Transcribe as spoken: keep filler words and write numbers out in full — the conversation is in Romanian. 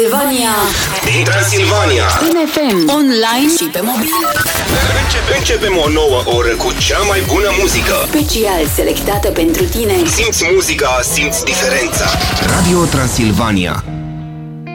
Transilvania. Din Transilvania. În F M, online și pe mobil. Începe, începem o nouă oră cu cea mai bună muzică. Special selectată pentru tine. Simți muzica, simți diferența. Radio Transilvania.